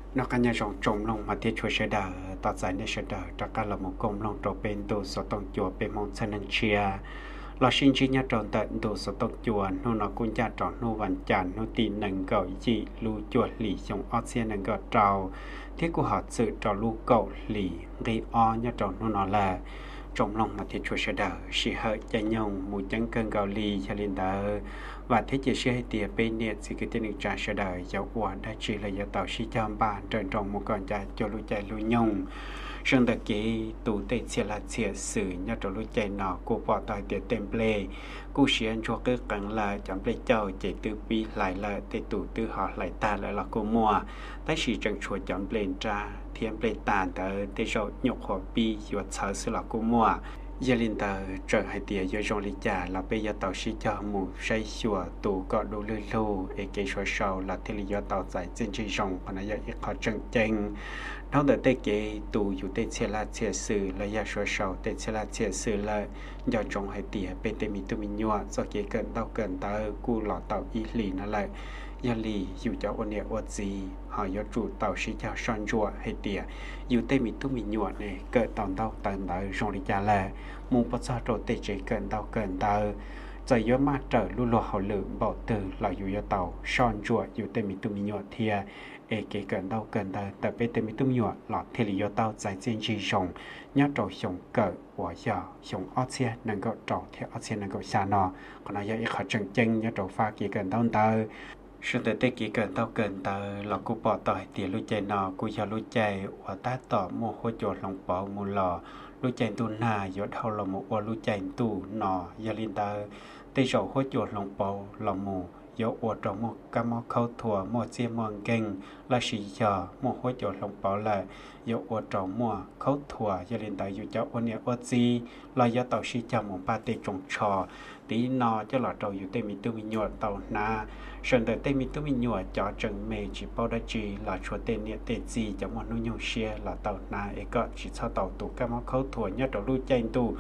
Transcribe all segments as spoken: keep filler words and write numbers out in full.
nó cả nhà rong trồng lông mà thiết chuột sẽ đờ tọt giải nên sẽ đờ cho cả là một công lông trồng bên đồ số tông chùa bên mong chân năng chia là sinh chi nhà trồng tận đồ số tông chùa nó nó cũng nhà trồng nó văn chản nó tin nâng gạo gì lu chùa lì trong ớt xiên nâng gạo trào thiết của họ sự trào lu cậu lì gây o nhà trồng nó nó là trồng lông mà thiết chuột sẽ đờ chỉ hơi chạy nhông mùi trắng cơn gạo lì cho lên đờ và thế chỉ sẽ tiệt bên nhiệt thì cái tên trả sẽ đời giáo quan đã chỉ là giáo tạo sĩ cho ba trên trong một con chạy cho lũ chạy lũ nhung sơn đặc kỳ tụ tệ chia là chia sử nhớ cho lũ chạy nọ cô bỏ tài tiệt tem play cô xuyên cho cái cẳng là chẳng play châu chạy từ pi lại là tệ tụ từ họ lại ta lại là cô mua tại chỉ chẳng chùa chẳng play ra thiên play tàn tới tệ rồi nhục họ pi và sợ sự là cô mua gia linh tờ trở hai tia do trong lý trả là bây giờ tàu sĩ cho mù say chùa tụ có đủ lưu lưu để cái số sau là thế lý do tàu giải trên trên rồng và nó giờ ít khó chân chân đó là tê cái tụ dù tê xe là xe sử là giờ số sau tê xe là xe sử là do trong hai tia bên tê mi tu mi nhua do cái cận tàu cận tàu cu lọ tàu ý lì nó lại gia lì dù cho ôn nhẹ ôn gì họ do chủ tàu sĩ cho son chùa hai tia dù tê mi tu mi nhua này cận tàu tàu tận tàu trong lý trả là mùng bắt ra rồi tê chế cận tàu cận tàu giờ gió mát trở luôn lo hậu lử bảo từ là dù do tàu son chùa dù tê mi tu mi nhua thì ê cái cận tàu cận tàu tập bê tê mi tu mi nhua là thế lý do tàu giải trên chi rồng nhát trâu sông cỡ của giờ sông ớt xe năng够trâu thì ớt xe năng够xa nọ còn nó giờ ít khó chân chân nhát trâu pha cái cận tàu tàu sự tự tế kỹ cần tao cần tao là cô bỏ tỏi tiền lúa chạy nọ cô cho lúa chạy và ta tỏ mua hỗ trợ lòng bỏ mua lò lúa chạy tu na do đầu là một quả lúa chạy tu nọ gia linh ta tây sầu hỗ trợ lòng bỏ lòng mù do ở trong một cái món khâu thua một xe mòn kênh là sĩ chờ một hỗ trợ lòng bỏ là do ở trong một khâu thua gia linh ta do cháu ở nhà ở gì là do tàu sĩ chờ một ba tê trồng trò tí nọ cho là trâuอยู่tây mi tu mi nhọt tàu na sơn tới tây mi tu mi nhọt cho trần mê chỉ bao đã chỉ là chúa tên nhẹ tên gì cho một nuôi nhung xe là tàu na ấy có chỉ sau tàu tụ các món khâu thua nhất trâu lui chạy tu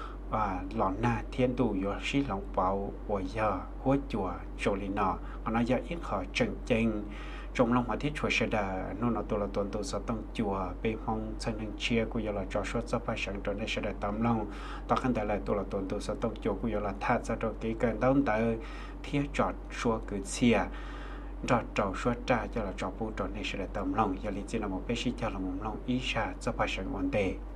và lọn na thiên tu do sĩ lòng bảo của giờ hỗ chùa chỗ li nọ còn nó giờ ít khỏi trần chân trong lòng mà thiết chùa sẽ đà nó nó tu là tuần tu sao tông chùa bên phong chân năng chia của giờ là cho suốt cho phải sáng trở nên sẽ đà tầm lòng ta khăn tại là tu là tuần tu sao tông chùa của giờ là thắt ra cho cái cần đón tới thiết chọt xua cứ chia trọt trầu suốt tra cho là trò bu trò này sẽ đà tầm lòng giờ lý chỉ là một cái sĩ cho là một lòng ý xa cho phải sáng ổn định